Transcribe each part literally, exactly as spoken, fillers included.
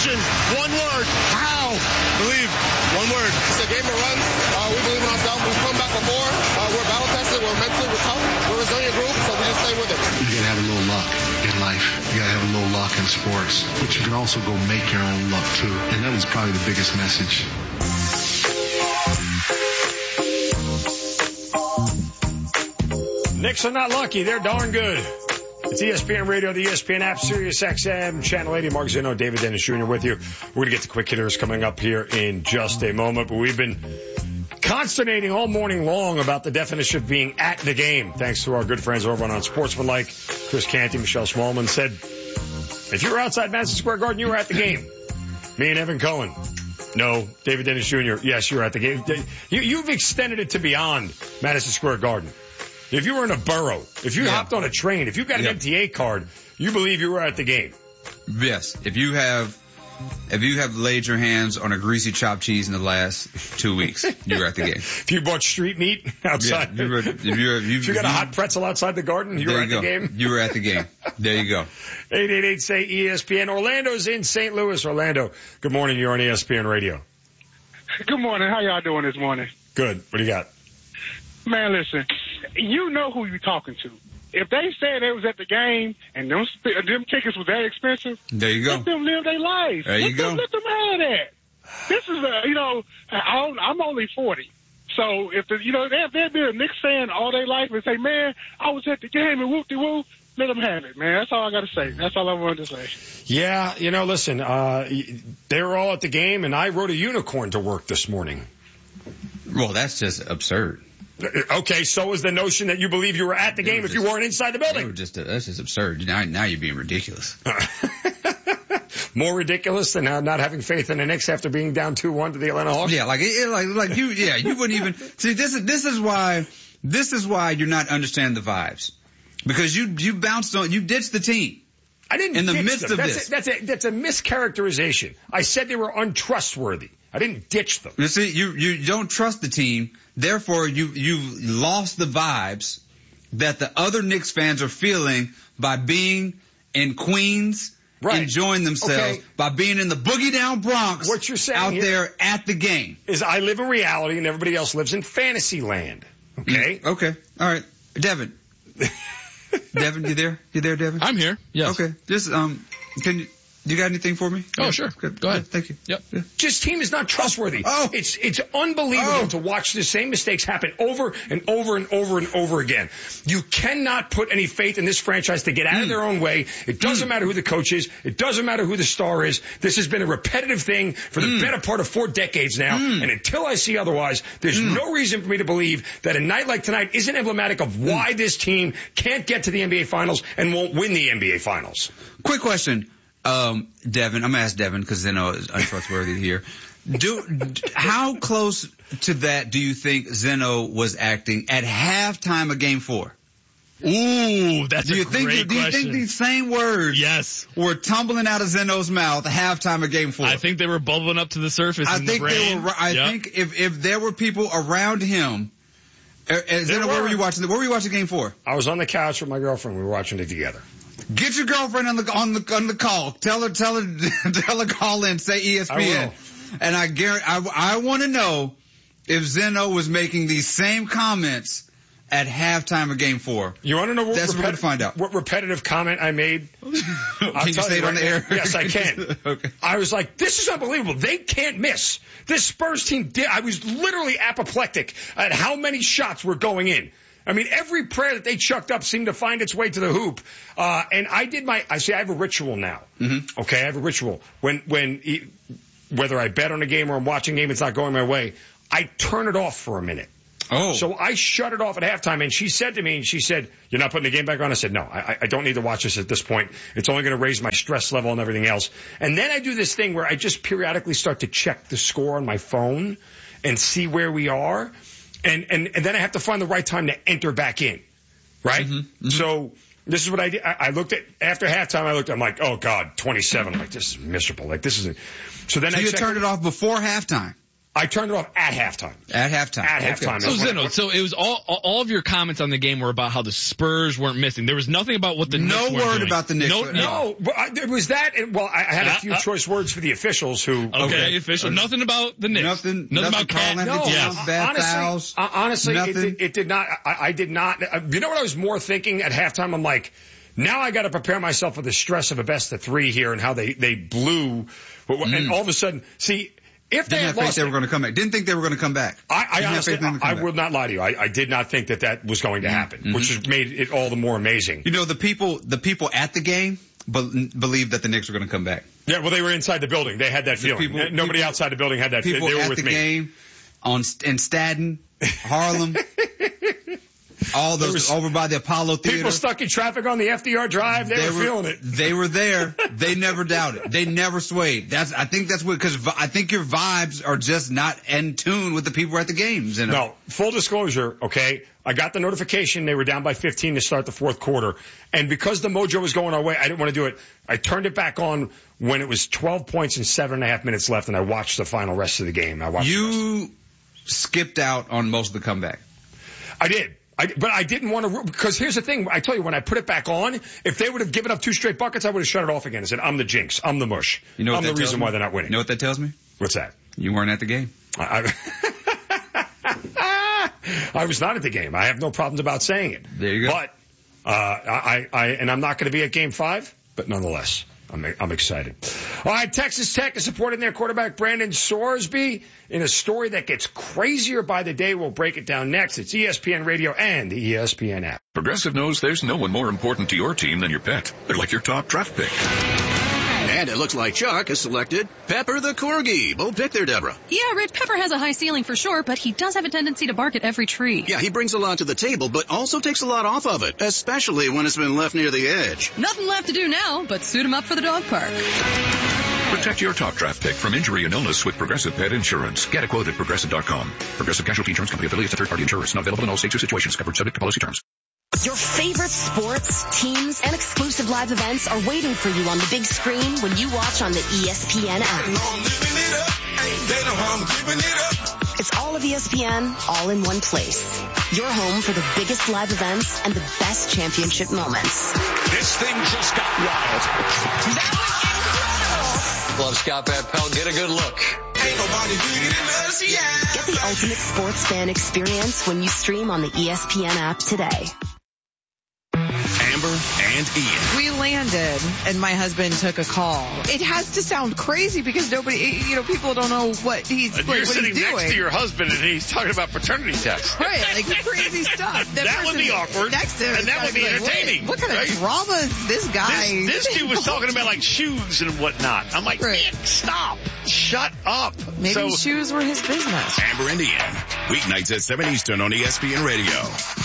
Question, one word, how? Believe, one word. It's a game of runs. Uh, we believe in ourselves. We've come back before. Uh, we're battle tested. We're mentally, we're tough. We're a resilient group, so we just stay with it. You gotta have a little luck in life. You gotta have a little luck in sports. But you can also go make your own luck too. And that was probably the biggest message. Knicks are not lucky. They're darn good. It's E S P N Radio, the E S P N app, Sirius X M, Channel eighty. Mark Zinno, David Dennis Junior with you. We're going to get to quick hitters coming up here in just a moment. But we've been consternating all morning long about the definition of being at the game. Thanks to our good friends over on Unsportsmanlike. Chris Canty, Michelle Smallman said, if you were outside Madison Square Garden, you were at the game. Me and Evan Cohen. No. David Dennis Junior Yes, you're at the game. You, you've extended it to beyond Madison Square Garden. If you were in a borough, if you yeah. hopped on a train, if you got an yep. M T A card, you believe you were at the game. Yes. If you have, if you have laid your hands on a greasy chopped cheese in the last two weeks, you were at the game. If you bought street meat outside, yeah, you were, if, you're, you, if you got a hot pretzel outside the garden, you were at you the game. You were at the game. There you go. eight eight eight, say E S P N. Orlando's in Saint Louis. Orlando, good morning. You're on E S P N Radio. Good morning. How y'all doing this morning? Good. What do you got? Man, listen, you know who you're talking to. If they said they was at the game and them, them tickets was that expensive, there you go. Let them live their life. There let you them, go. Let them have that. This is, a, you know, I, I'm only forty. So if, the, you know, if they'd be a Knicks fan all their life and say, man, I was at the game and whoop-de-whoop, let them have it, man. That's all I got to say. That's all I wanted to say. Yeah, you know, listen, uh, they were all at the game, and I rode a unicorn to work this morning. Well, that's just absurd. Okay, so is the notion that you believe you were at the game if just, you weren't inside the building. Were just, uh, that's just absurd. Now, now you're being ridiculous. More ridiculous than uh, not having faith in the Knicks after being down two one to the Atlanta Hawks? Yeah, like, it, like, like you, yeah, you wouldn't even, see, this is, this is why, this is why you're not understanding the vibes. Because you, you bounced on, you ditched the team. I didn't in the ditch midst them. of that's this. A, that's a, that's a mischaracterization. I said they were untrustworthy. I didn't ditch them. You see, you, you don't trust the team. Therefore, you, you've lost the vibes that the other Knicks fans are feeling by being in Queens, right. enjoying themselves, okay. by being in the boogie down Bronx, what you're saying out here there at the game. Is I live in reality and everybody else lives in fantasy land. Okay? Mm, okay. All right. Devin. Devin, you there? You there, Devin? I'm here. Yes. Okay. Just, um, can you, you got anything for me? Oh, yeah. sure. Good. Go ahead. Thank you. Yep. Yeah. Just team is not trustworthy. Oh. It's, it's unbelievable oh. to watch the same mistakes happen over and over and over and over again. You cannot put any faith in this franchise to get out mm. of their own way. It doesn't mm. matter who the coach is. It doesn't matter who the star is. This has been a repetitive thing for the mm. better part of four decades now. Mm. And until I see otherwise, there's mm. no reason for me to believe that a night like tonight isn't emblematic of why mm. this team can't get to the N B A Finals and won't win the N B A Finals. Quick question. Um, Devin, I'm gonna ask Devin because Zeno is untrustworthy here. Do, how close to that do you think Zeno was acting at halftime of Game Four? Ooh, that's do you a think, great Do you question. think these same words yes. were tumbling out of Zeno's mouth at halftime of Game Four? I think they were bubbling up to the surface. I in think the they were. I yep. think if if there were people around him. Uh, Zeno, where were you watching? Where were you watching Game Four? I was on the couch with my girlfriend. We were watching it together. Get your girlfriend on the on the on the call. Tell her, tell her, tell her call in. Say E S P N. I will. And I guarantee, I, I want to know if Zeno was making these same comments at halftime of Game Four. You want to know what? That's repeti- what we're going to find out. What repetitive comment I made? Can you say it on the air? Yes, I can. Okay. I was like, this is unbelievable. They can't miss. This Spurs team did. I was literally apoplectic at how many shots were going in. I mean, every prayer that they chucked up seemed to find its way to the hoop. Uh, and I did my, I say I have a ritual now. Mm-hmm. Okay, I have a ritual. When, when, whether I bet on a game or I'm watching a game, it's not going my way, I turn it off for a minute. Oh. So I shut it off at halftime, and she said to me, and she said, you're not putting the game back on? I said, no, I, I don't need to watch this at this point. It's only going to raise my stress level and everything else. And then I do this thing where I just periodically start to check the score on my phone and see where we are. And, and, and then I have to find the right time to enter back in. Right? Mm-hmm, mm-hmm. So this is what I did. I, I looked at, after halftime, I looked, I'm like, oh God, twenty-seven. I'm like, this is miserable. Like, this is, a, so then so I you checked, turned it off before halftime? I turned it off at halftime. At halftime. At okay. halftime. So Zeno, so it was all all of your comments on the game were about how the Spurs weren't missing. There was nothing about what the no Knicks weren't word doing. about the Knicks. No, no. No, but I, it was that. And, well, I had a few Uh, uh, choice words for the officials who. Okay, okay. official. Nothing about the Knicks. Nothing. Nothing, nothing about Cat. calling No, Anthony Yes. Towns, bad honestly, fouls. uh, honestly, it nothing. did, it did not. I, I did not. Uh, you know what I was more thinking at halftime? I'm like, now I got to prepare myself for the stress of a best of three here and how they they blew, Mm. and all of a sudden, see. If they Didn't had have faith lost, they were going to come back. Didn't think they were going to come back. I, I Didn't have honestly, faith in them to I, come I back. will not lie to you. I, I did not think that that was going to happen, Mm-hmm. which has made it all the more amazing. You know, the people, the people at the game be- believed that the Knicks were going to come back. Yeah, well, they were inside the building. They had that feeling. people- Nobody people- outside the building had that. People They were at with the me. game on in Staten, Harlem, all those was- over by the Apollo Theater. People stuck in traffic on the F D R Drive. They, were, feeling it. They were there. They never doubted. They never swayed. That's. I think that's what because I think your vibes are just not in tune with the people at the games. You know? No, full disclosure, okay? I got the notification they were down by fifteen to start the fourth quarter. And because the mojo was going our way, I didn't want to do it. I turned it back on when it was twelve points and seven and a half minutes left, and I watched the final rest of the game. I watched the rest. You skipped out on most of the comeback. I did. I, but I didn't want to, because here's the thing. I tell you, when I put it back on, if they would have given up two straight buckets, I would have shut it off again and said, I'm the jinx. I'm the mush. You know what I'm that the tells reason me? why they're not winning. You know what that tells me? What's that? You weren't at the game. I, I, I was not at the game. I have no problems about saying it. There you go. But, uh, I, I, and I'm not going to be at game five, but nonetheless, I'm, I'm excited. All right, Texas Tech is supporting their quarterback Brandon Sorsby in a story that gets crazier by the day. We'll break it down next. It's E S P N Radio and the E S P N app. Progressive knows there's no one more important to your team than your pet. They're like your top draft pick. And it looks like Chuck has selected Pepper the Corgi. Bold pick there, Deborah. Yeah, Rich, Pepper has a high ceiling for sure, but he does have a tendency to bark at every tree. Yeah, he brings a lot to the table, but also takes a lot off of it, especially when it's been left near the edge. Nothing left to do now but suit him up for the dog park. Protect your top draft pick from injury and illness with Progressive Pet Insurance. Get a quote at Progressive dot com. Progressive Casualty Insurance Company affiliates and third-party insurers. Not available in all states or situations. Covered subject to policy terms. Your favorite sports, teams, and exclusive live events are waiting for you on the big screen when you watch on the E S P N app. It's all of E S P N, all in one place. Your home for the biggest live events and the best championship moments. This thing just got wild. That was incredible! Love Scott Van Pelt. Get a good look. Ain't nobody better than us, yeah. Get the ultimate sports fan experience when you stream on the E S P N app today. Amber and Ian. We landed, and my husband took a call. It has to sound crazy because nobody, you know, people don't know what he's, And like, you're what sitting he's doing. next to your husband and he's talking about paternity tests. Right, like crazy stuff. That would person be awkward, Next to him and is that gonna would be like, entertaining, What, what kind right? of drama is this guy? This, this dude was talking about like shoes and whatnot. I'm like, Right. man, stop. Shut up. Maybe so, shoes were his business. Amber and Ian. Weeknights at seven Eastern on E S P N Radio.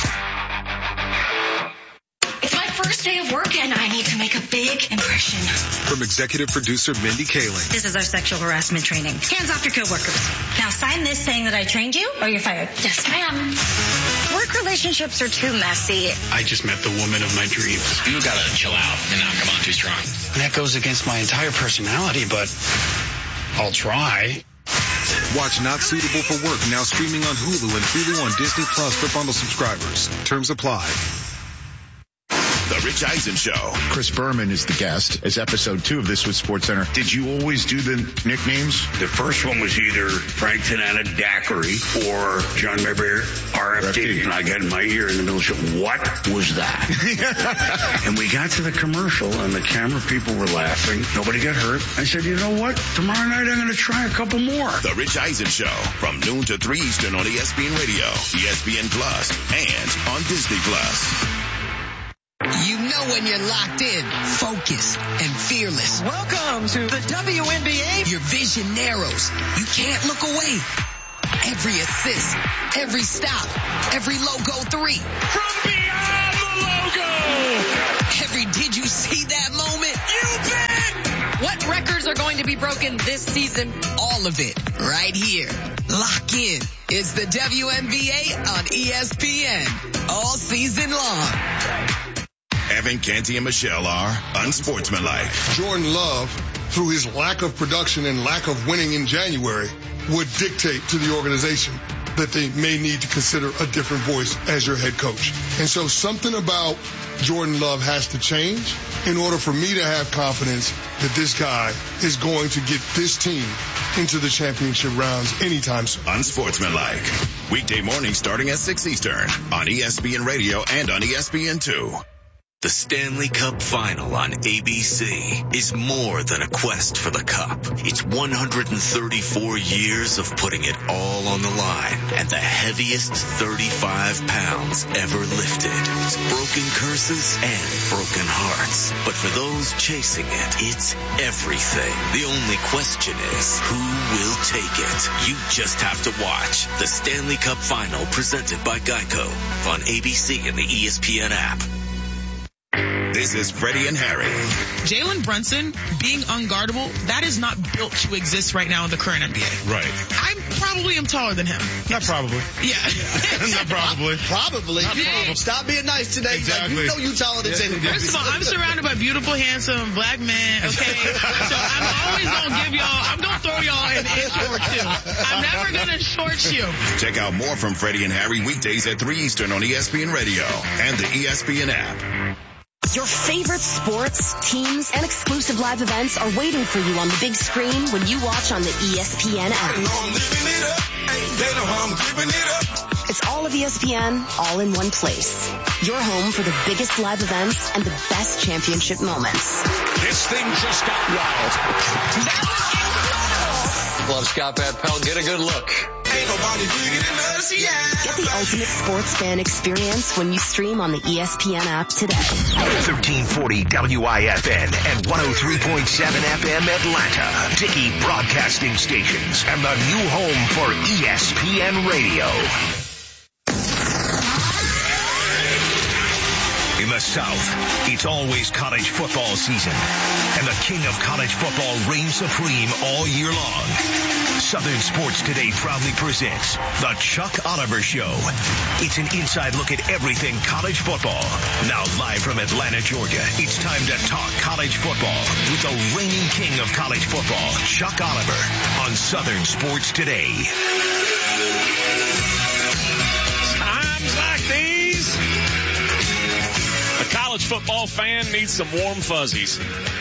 It's my first day of work and I need to make a big impression. From executive producer Mindy Kaling. This is our sexual harassment training. Hands off your coworkers. Now sign this saying that I trained you or you're fired. Yes, ma'am. Work relationships are too messy. I just met the woman of my dreams. You gotta chill out and not come on too strong. And that goes against my entire personality, but I'll try. Watch Not Suitable for Work now streaming on Hulu and Hulu on Disney Plus for bundle subscribers. Terms apply. The Rich Eisen Show. Chris Berman is the guest. It's episode two of This Was SportsCenter. Did you always do the nicknames? The first one was either Frank Tanana Daiquiri or John Mayberry R F T. And I got in my ear in the middle of the show, what was that? And we got to the commercial and the camera people were laughing. Nobody got hurt. I said, you know what? Tomorrow night I'm going to try a couple more. The Rich Eisen Show from noon to three Eastern on E S P N Radio, E S P N Plus, and on Disney Plus. You know when you're locked in, focused, and fearless. Welcome to the W N B A. Your vision narrows. You can't look away. Every assist, every stop, every logo three. From beyond the logo. Every did you see that moment? You bet. What records are going to be broken this season? All of it right here. Lock in. It's the W N B A on E S P N. All season long. Evan, Canty, and Michelle are unsportsmanlike. Jordan Love, through his lack of production and lack of winning in January, would dictate to the organization that they may need to consider a different voice as your head coach. And so something about Jordan Love has to change in order for me to have confidence that this guy is going to get this team into the championship rounds anytime soon. Unsportsmanlike. Weekday mornings starting at six Eastern on E S P N Radio and on E S P N two. The Stanley Cup Final on A B C is more than a quest for the cup. It's one hundred thirty-four years of putting it all on the line and the heaviest thirty-five pounds ever lifted. It's broken curses and broken hearts. But for those chasing it, it's everything. The only question is, who will take it? You just have to watch the Stanley Cup Final presented by Geico on A B C and the E S P N app. This is Freddie and Harry. Jalen Brunson being unguardable, that is not built to exist right now in the current N B A. Right. I probably am taller than him. Not probably. Yeah. Not probably. Probably. Not yeah. probably. Stop being nice today. Exactly. Like, you know you taller than Jalen Brunson. First of all, I'm surrounded by beautiful, handsome black men, okay? So I'm always going to give y'all, I'm going to throw y'all an inch or two. I'm never going to short you. Check out more from Freddie and Harry weekdays at three Eastern on E S P N Radio and the E S P N app. Your favorite sports, teams, and exclusive live events are waiting for you on the big screen when you watch on the E S P N app. It's all of E S P N, all in one place. Your home for the biggest live events and the best championship moments. This thing just got wild. Love Scott Pat Pell. Get a good look. Ain't nobody bigger than us, yeah. Get the ultimate sports fan experience when you stream on the E S P N app today. thirteen forty W I F N and one oh three point seven F M Atlanta. Dickey Broadcasting Stations and the new home for E S P N Radio. In the South, it's always college football season, and the king of college football reigns supreme all year long. Southern Sports Today proudly presents The Chuck Oliver Show. It's an inside look at everything college football. Now live from Atlanta, Georgia, it's time to talk college football with the reigning king of college football, Chuck Oliver, on Southern Sports Today. Times like these, a college football fan needs some warm fuzzies.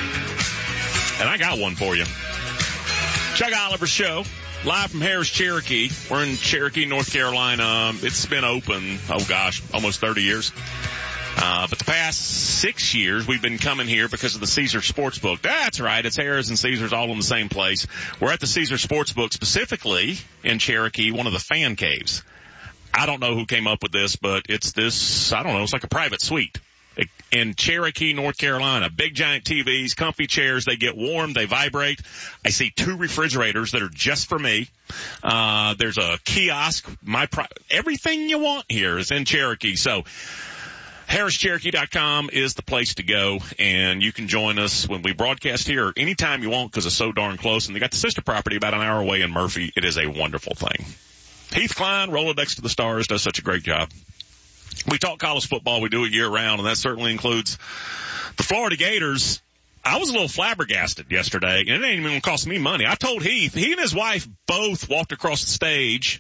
And I got one for you. Chuck Oliver Show, live from Harris, Cherokee. We're in Cherokee, North Carolina. It's been open, oh gosh, almost thirty years. Uh, but the past six years, we've been coming here because of the Caesar Sportsbook. That's right. It's Harris and Caesars all in the same place. We're at the Caesar Sportsbook, specifically in Cherokee, one of the fan caves. I don't know who came up with this, but it's this, I don't know, it's like a private suite in Cherokee, North Carolina. Big giant T Vs, comfy chairs. They get warm. They vibrate. I see two refrigerators that are just for me. Uh, there's a kiosk. My pri- everything you want here is in Cherokee. So Harris Cherokee dot com is the place to go, and you can join us when we broadcast here anytime you want because it's so darn close. And they got the sister property about an hour away in Murphy. It is a wonderful thing. Heath Klein, Rolodex to the Stars, does such a great job. We talk college football. We do it year round, and that certainly includes the Florida Gators. I was a little flabbergasted yesterday, and it ain't even going to cost me money. I told Heath, he and his wife both walked across the stage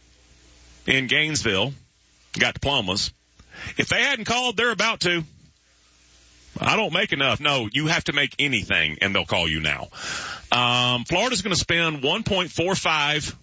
in Gainesville, got diplomas. If they hadn't called, they're about to. I don't make enough. No, you have to make anything, and they'll call you now. Um, Florida's going to spend one point four five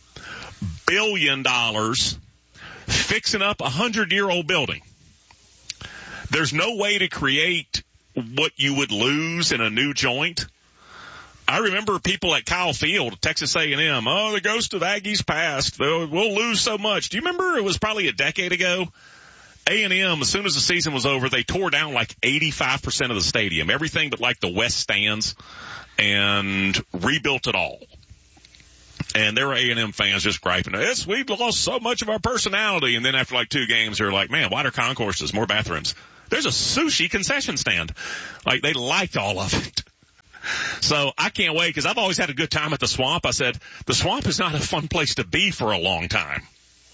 billion dollars fixing up a hundred-year-old building. There's no way to create what you would lose in a new joint. I remember people at Kyle Field, Texas A and M. Oh, the ghost of Aggies passed. We'll lose so much. Do you remember it was probably a decade ago? A and M, as soon as the season was over, they tore down like eighty-five percent of the stadium, everything but like the west stands, and rebuilt it all. And there were A and M fans just griping, yes, we've lost so much of our personality. And then after like two games, they're like, man, wider concourses, more bathrooms. There's a sushi concession stand. Like, they liked all of it. So I can't wait, because I've always had a good time at the Swamp. I said, the Swamp is not a fun place to be for a long time.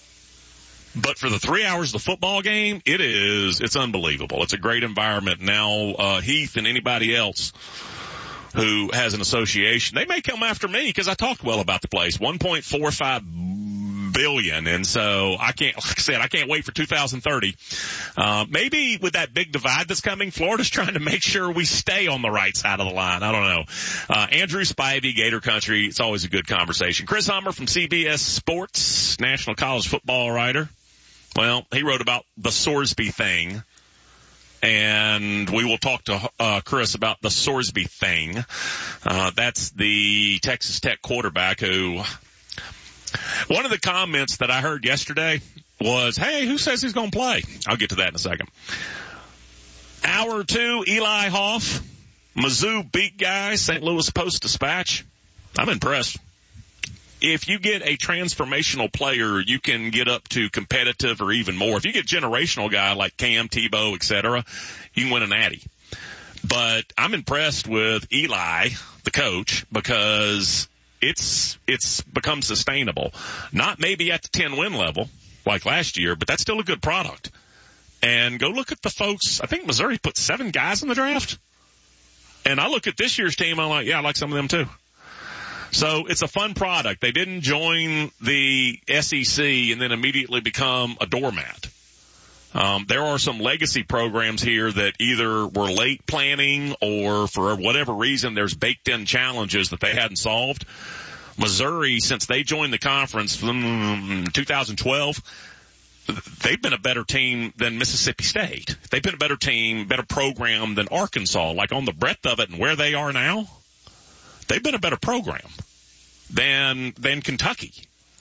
But for the three hours of the football game, it is, it's unbelievable. It's a great environment. Now, uh, Heath and anybody else who has an association. They may come after me because I talked well about the place. one point four five billion. And so I can't, like I said, I can't wait for two thousand thirty. Uh, maybe with that big divide that's coming, Florida's trying to make sure we stay on the right side of the line. I don't know. Uh, Andrew Spivey, Gator Country. It's always a good conversation. Chris Hummer from C B S Sports, national college football writer. Well, he wrote about the Sorsby thing. And we will talk to uh, Chris about the Sorsby thing. Uh, that's the Texas Tech quarterback who, one of the comments that I heard yesterday was, hey, who says he's going to play? I'll get to that in a second. Hour two, Eli Hoff, Mizzou beat guy, Saint Louis Post-Dispatch. I'm impressed. If you get a transformational player, you can get up to competitive or even more. If you get a generational guy like Cam, Tebow, et cetera, you can win a natty. But I'm impressed with Eli, the coach, because it's it's become sustainable. Not maybe at the ten-win level like last year, but that's still a good product. And go look at the folks. I think Missouri put seven guys in the draft. And I look at this year's team, I'm like, yeah, I like some of them too. So it's a fun product. They didn't join the S E C and then immediately become a doormat. Um, there are some legacy programs here that either were late planning or for whatever reason there's baked in challenges that they hadn't solved. Missouri, since they joined the conference from two thousand twelve, they've been a better team than Mississippi State. They've been a better team, better program than Arkansas. Like on the breadth of it and where they are now, they've been a better program than than Kentucky.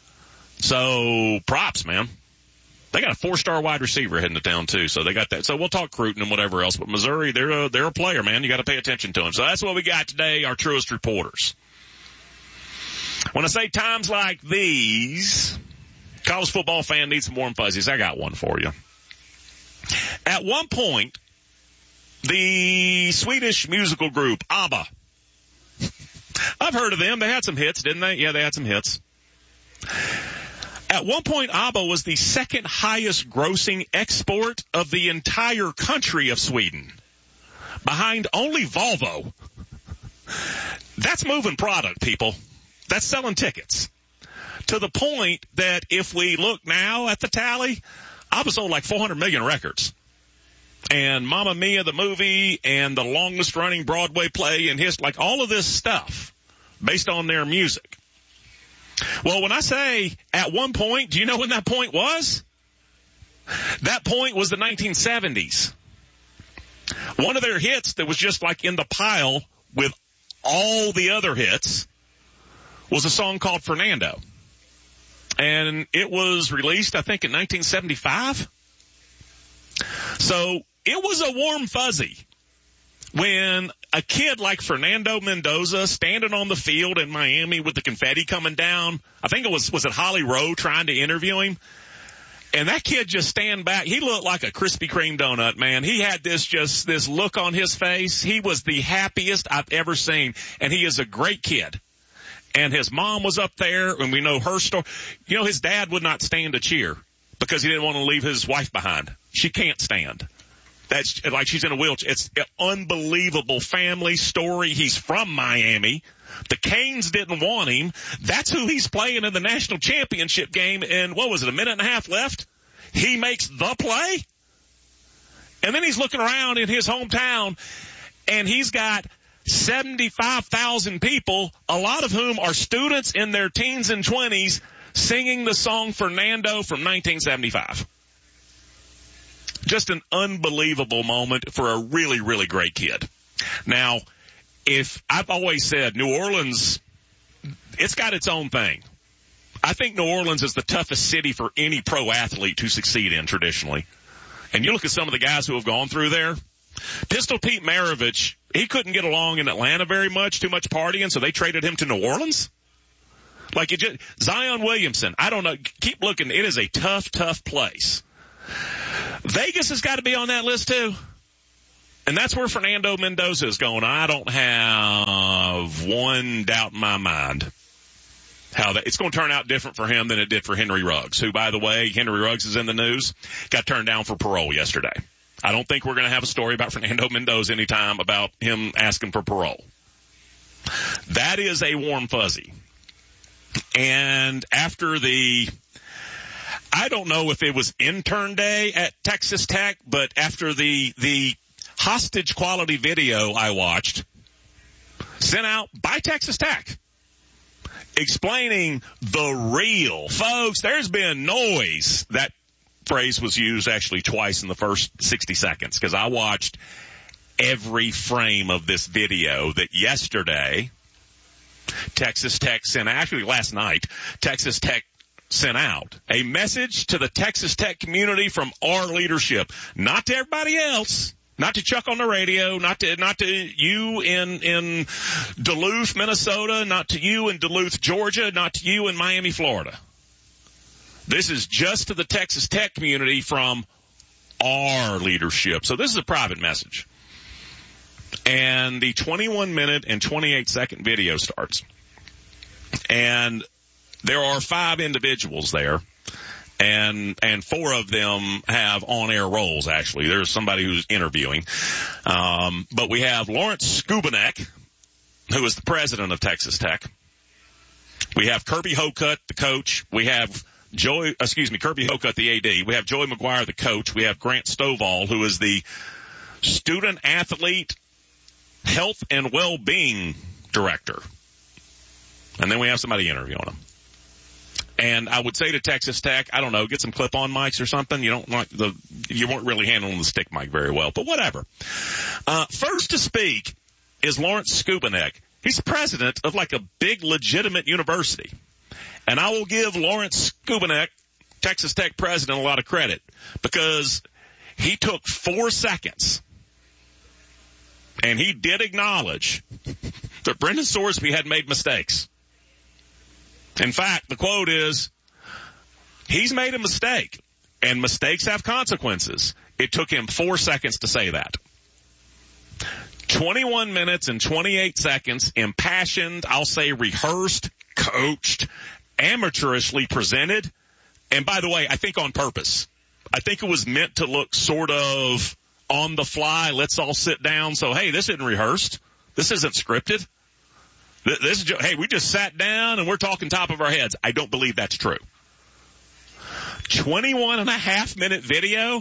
So props, man. They got a four-star wide receiver heading to town too, so they got that. So we'll talk Cruton and whatever else. But Missouri, they're a, they're a player, man. You got to pay attention to them. So that's what we got today. Our truest reporters. When I say times like these, college football fan needs some warm fuzzies. I got one for you. At one point, the Swedish musical group ABBA. I've heard of them. They had some hits, didn't they? Yeah, they had some hits. At one point, ABBA was the second highest grossing export of the entire country of Sweden, behind only Volvo. That's moving product, people. That's selling tickets. To the point that if we look now at the tally, ABBA sold like four hundred million records. And Mamma Mia, the movie, and the longest running Broadway play in history, like all of this stuff based on their music. Well, when I say at one point, do you know when that point was? That point was the nineteen seventies. One of their hits that was just like in the pile with all the other hits was a song called Fernando. And it was released, I think, in nineteen seventy-five. So it was a warm fuzzy when a kid like Fernando Mendoza standing on the field in Miami with the confetti coming down. I think it was, was it Holly Rowe trying to interview him? And that kid just stand back. He looked like a Krispy Kreme donut, man. He had this just, this look on his face. He was the happiest I've ever seen. And he is a great kid. And his mom was up there, and we know her story. You know, his dad would not stand a cheer because he didn't want to leave his wife behind. She can't stand. That's like she's in a wheelchair. It's an unbelievable family story. He's from Miami. The Canes didn't want him. That's who he's playing in the national championship game. And what was it, a minute and a half left? He makes the play. And then he's looking around in his hometown, and he's got seventy-five thousand people, a lot of whom are students in their teens and twenties, singing the song Fernando from nineteen seventy-five. Just an unbelievable moment for a really, really great kid. Now, if I've always said New Orleans, it's got its own thing. I think New Orleans is the toughest city for any pro athlete to succeed in traditionally. And you look at some of the guys who have gone through there. Pistol Pete Maravich, he couldn't get along in Atlanta very much, too much partying, so they traded him to New Orleans. Like it just, Zion Williamson, I don't know, keep looking. It is a tough, tough place. Vegas has got to be on that list too. And that's where Fernando Mendoza is going. I don't have one doubt in my mind how that it's going to turn out different for him than it did for Henry Ruggs, who, by the way, Henry Ruggs is in the news, got turned down for parole yesterday. I don't think we're going to have a story about Fernando Mendoza anytime about him asking for parole. That is a warm fuzzy. And after the, I don't know if it was intern day at Texas Tech, but after the, the hostage quality video I watched sent out by Texas Tech explaining the real, folks, there's been noise. That phrase was used actually twice in the first sixty seconds because I watched every frame of this video that yesterday Texas Tech sent, actually last night, Texas Tech sent out a message to the Texas Tech community from our leadership, not to everybody else, not to Chuck on the radio, not to, not to you in, in Duluth, Minnesota, not to you in Duluth, Georgia, not to you in Miami, Florida. This is just to the Texas Tech community from our leadership. So this is a private message. And the twenty-one minute and twenty-eight second video starts. And there are five individuals there. And, and four of them have on-air roles, actually. There's somebody who's interviewing. Um, but we have Lawrence Skubanek, who is the president of Texas Tech. We have Kirby Hocutt, the coach. We have Joey, excuse me, Kirby Hocutt, the A D. We have Joey McGuire, the coach. We have Grant Stovall, who is the student athlete health and well-being director. And then we have somebody interviewing them. And I would say to Texas Tech, I don't know, get some clip-on mics or something. You don't like the, you weren't really handling the stick mic very well, but whatever. Uh, first to speak is Lawrence Skubanek. He's the president of like a big legitimate university. And I will give Lawrence Skubanek, Texas Tech president, a lot of credit because he took four seconds and he did acknowledge that Brendan Sorsby had made mistakes. In fact, the quote is, he's made a mistake, and mistakes have consequences. It took him four seconds to say that. twenty-one minutes and twenty-eight seconds, impassioned, I'll say rehearsed, coached, amateurishly presented, and by the way, I think on purpose. I think it was meant to look sort of on the fly, let's all sit down, so hey, this isn't rehearsed. This isn't scripted. This is, hey, we just sat down and we're talking top of our heads. I don't believe that's true. twenty-one and a half minute video,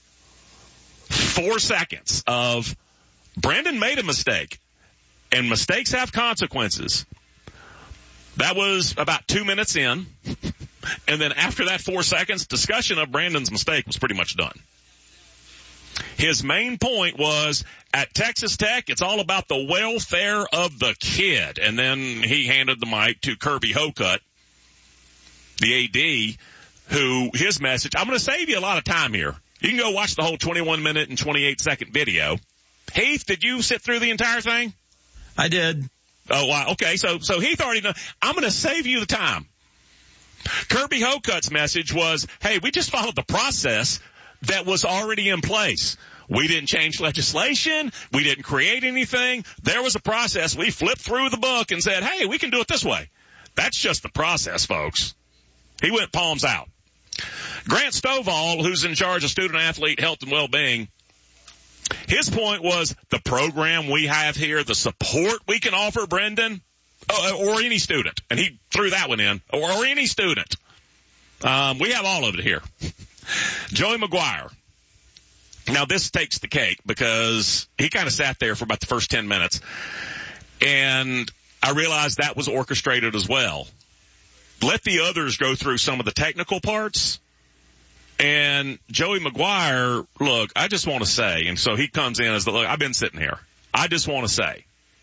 four seconds of Brandon made a mistake, and mistakes have consequences. That was about two minutes in, and then after that four seconds, discussion of Brandon's mistake was pretty much done. His main point was, at Texas Tech, it's all about the welfare of the kid. And then he handed the mic to Kirby Hocutt, the A D, who his message, I'm going to save you a lot of time here. You can go watch the whole twenty-one minute and twenty-eight second video. Heath, did you sit through the entire thing? I did. Oh, wow. Okay. So, so Heath already knows. I'm going to save you the time. Kirby Hocutt's message was, hey, we just followed the process that was already in place. We didn't change legislation. We didn't create anything. There was a process. We flipped through the book and said, hey, we can do it this way. That's just the process, folks. He went palms out. Grant Stovall, who's in charge of student athlete health and well-being, his point was the program we have here, the support we can offer Brendan, or any student, and he threw that one in, or any student. Um, we have all of it here. Joey McGuire. Now, this takes the cake because he kind of sat there for about the first ten minutes, and I realized that was orchestrated as well. Let the others go through some of the technical parts, and Joey McGuire, look, I just want to say, and so he comes in as the, look, I've been sitting here. I just want to say,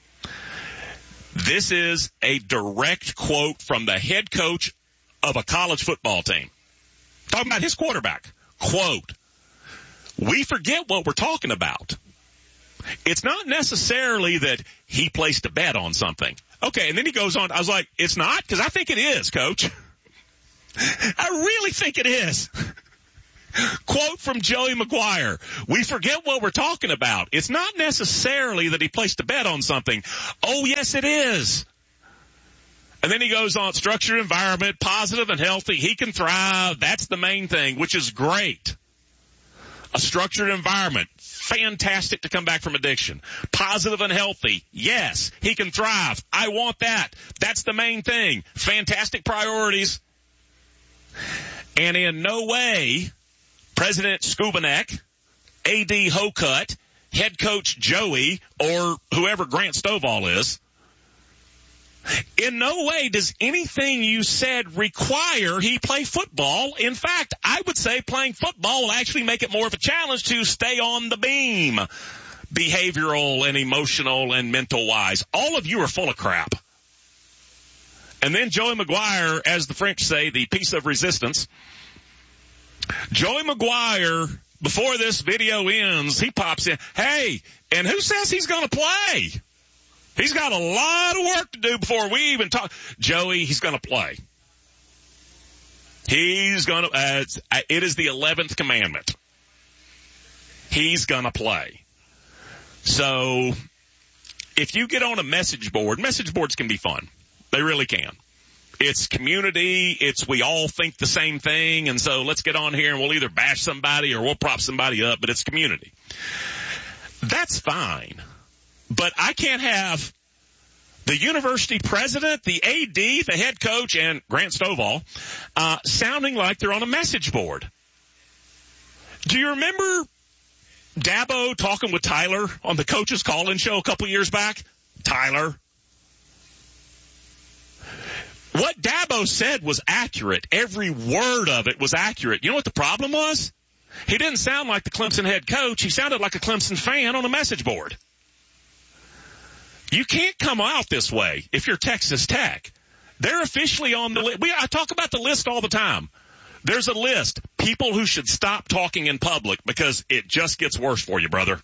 this is a direct quote from the head coach of a college football team. Talking about his quarterback. Quote, we forget what we're talking about. It's not necessarily that he placed a bet on something. Okay, and then he goes on. I was like, it's not? Because I think it is, Coach. I really think it is. Quote from Joey McGuire. We forget what we're talking about. It's not necessarily that he placed a bet on something. Oh, yes, it is. And then he goes on, structured environment, positive and healthy. He can thrive. That's the main thing, which is great. A structured environment, fantastic to come back from addiction. Positive and healthy, yes, he can thrive. I want that. That's the main thing. Fantastic priorities. And in no way, President Skubanek, A D Hokut, head coach Joey, or whoever Grant Stovall is, in no way does anything you said require he play football. In fact, I would say playing football will actually make it more of a challenge to stay on the beam, behavioral and emotional and mental wise. All of you are full of crap. And then Joey Maguire, as the French say, the piece of resistance. Joey Maguire, before this video ends, he pops in, hey, and who says he's going to play? He's got a lot of work to do before we even talk. Joey, he's going to play. He's going to, uh, it is the eleventh commandment. He's going to play. So, if you get on a message board, message boards can be fun. They really can. It's community. It's we all think the same thing. And so let's get on here and we'll either bash somebody or we'll prop somebody up, but it's community. That's fine. But I can't have the university president, the A D, the head coach, and Grant Stovall uh, sounding like they're on a message board. Do you remember Dabo talking with Tyler on the Coach's Call-In show a couple years back? Tyler. What Dabo said was accurate. Every word of it was accurate. You know what the problem was? He didn't sound like the Clemson head coach. He sounded like a Clemson fan on a message board. You can't come out this way if you're Texas Tech. They're officially on the list. I talk about the list all the time. There's a list. People who should stop talking in public because it just gets worse for you, brother.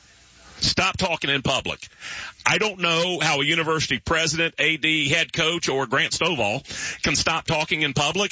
Stop talking in public. I don't know how a university president, A D, head coach, or Grant Stovall can stop talking in public,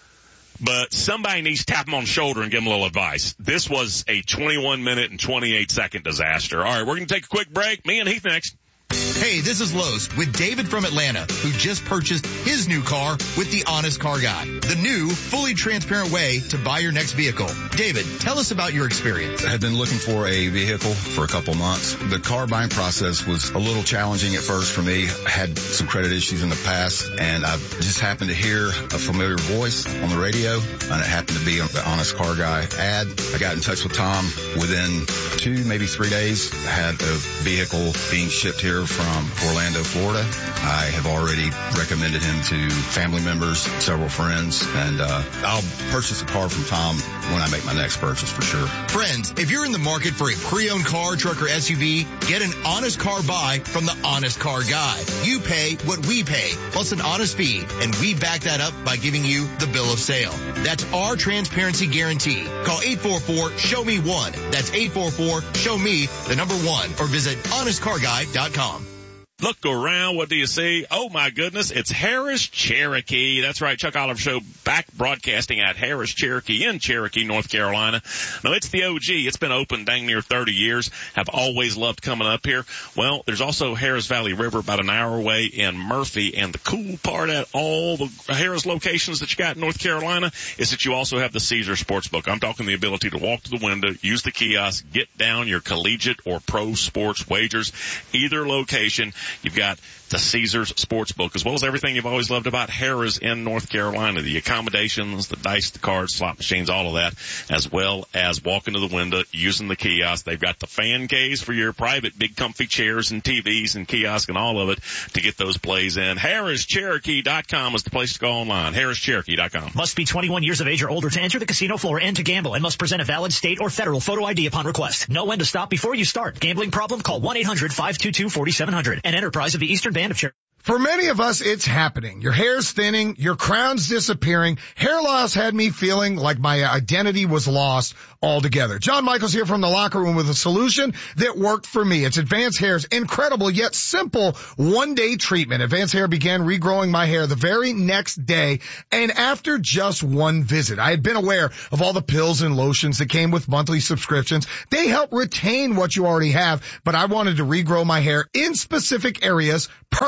but somebody needs to tap him on the shoulder and give him a little advice. This was a twenty-one minute and twenty-eight second disaster. All right, we're going to take a quick break. Me and Heath next. Hey, this is Lowe's with David from Atlanta, who just purchased his new car with the Honest Car Guy, the new, fully transparent way to buy your next vehicle. David, tell us about your experience. I had been looking for a vehicle for a couple months. The car buying process was a little challenging at first for me. I had some credit issues in the past, and I just happened to hear a familiar voice on the radio, and it happened to be the Honest Car Guy ad. I got in touch with Tom. Within two, maybe three days, I had a vehicle being shipped here from Orlando, Florida. I have already recommended him to family members, several friends, and uh, I'll purchase a car from Tom when I make my next purchase for sure. Friends, if you're in the market for a pre-owned car, truck, or S U V, get an honest car buy from the Honest Car Guy. You pay what we pay, plus an honest fee, and we back that up by giving you the bill of sale. That's our transparency guarantee. Call eight four four, show me one. That's eight four four, show me the number one, or visit honest car guy dot com. Look around. What do you see? Oh, my goodness. It's Harris Cherokee. That's right. Chuck Oliver Show back broadcasting at Harris Cherokee in Cherokee, North Carolina. Now, it's the O G. It's been open dang near thirty years. Have always loved coming up here. Well, there's also Harris Valley River about an hour away in Murphy. And the cool part at all the Harris locations that you got in North Carolina is that you also have the Caesar Sportsbook. I'm talking the ability to walk to the window, use the kiosk, get down your collegiate or pro sports wagers. Either location, you've got the Caesars Sportsbook, as well as everything you've always loved about Harris in North Carolina, the accommodations, the dice, the cards, slot machines, all of that, as well as walking to the window, using the kiosk. They've got the fan caves for your private big comfy chairs and T Vs and kiosk and all of it to get those plays in. Harris Cherokee dot com is the place to go online. Harris Cherokee dot com. Must be twenty-one years of age or older to enter the casino floor and to gamble, and must present a valid state or federal photo I D upon request. Know when to stop before you start. Gambling problem? Call one eight hundred five two two four seven zero zero. An enterprise of the Eastern Band of Cherokee. For many of us, it's happening. Your hair's thinning, your crown's disappearing. Hair loss had me feeling like my identity was lost altogether. John Michaels here from the locker room with a solution that worked for me. It's Advanced Hair's incredible yet simple one-day treatment. Advanced Hair began regrowing my hair the very next day, and after just one visit. I had been aware of all the pills and lotions that came with monthly subscriptions. They help retain what you already have, but I wanted to regrow my hair in specific areas permanently.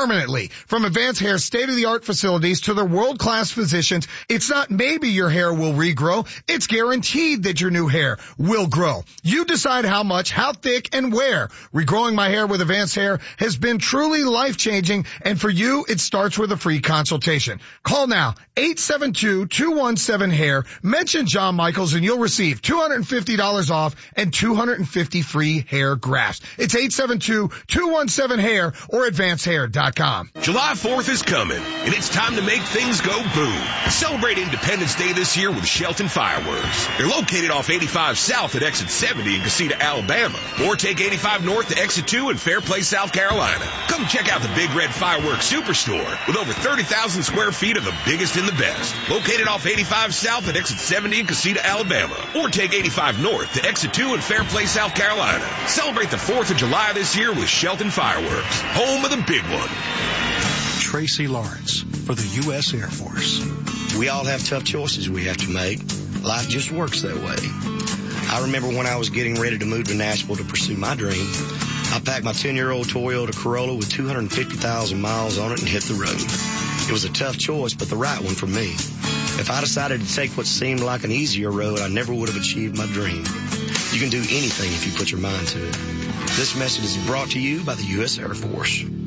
quickly. From Advanced Hair's state-of-the-art facilities to their world-class physicians, it's not maybe your hair will regrow. It's guaranteed that your new hair will grow. You decide how much, how thick, and where. Regrowing my hair with Advanced Hair has been truly life-changing, and for you, it starts with a free consultation. Call now, eight seven two, two one seven, hair. Mention John Michaels, and you'll receive two hundred fifty dollars off and two hundred fifty free hair grafts. It's eight seven two, two one seven, hair or advanced hair dot com. July fourth is coming, and it's time to make things go boom. Celebrate Independence Day this year with Shelton Fireworks. They're located off eighty-five South at Exit seventy in Casita, Alabama, or take eighty-five North to Exit two in Fairplay, South Carolina. Come check out the Big Red Fireworks Superstore with over thirty thousand square feet of the biggest and the best. Located off eighty-five South at Exit seventy in Casita, Alabama, or take eighty-five North to Exit two in Fairplay, South Carolina. Celebrate the fourth of July this year with Shelton Fireworks, home of the big one. Tracy Lawrence for the U S Air Force. We all have tough choices we have to make. Life just works that way. I remember when I was getting ready to move to Nashville to pursue my dream, I packed my ten-year-old Toyota Corolla with two hundred fifty thousand miles on it and hit the road. It was a tough choice, but the right one for me. If I decided to take what seemed like an easier road, I never would have achieved my dream. You can do anything if you put your mind to it. This message is brought to you by the U S Air Force.